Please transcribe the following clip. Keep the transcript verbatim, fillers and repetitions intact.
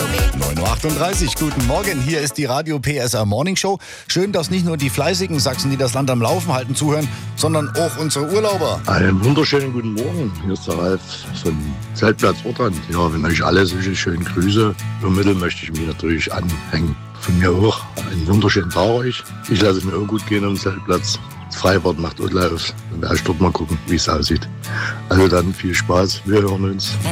neun Uhr achtunddreißig, guten Morgen, hier ist die Radio P S R Morning Show. Schön, dass nicht nur die fleißigen Sachsen, die das Land am Laufen halten, zuhören, sondern auch unsere Urlauber. Einen wunderschönen guten Morgen, hier ist der Ralf von Zeltplatz Ortrand. Ja, wenn euch alle solche schönen Grüße übermitteln, möchte ich mich natürlich anhängen. Von mir auch einen wunderschönen Tag euch. Ich lasse es mir auch gut gehen am Zeltplatz. Das Freibad macht auch auf. Dann werde ich dort mal gucken, wie es aussieht. Also dann viel Spaß, wir hören uns.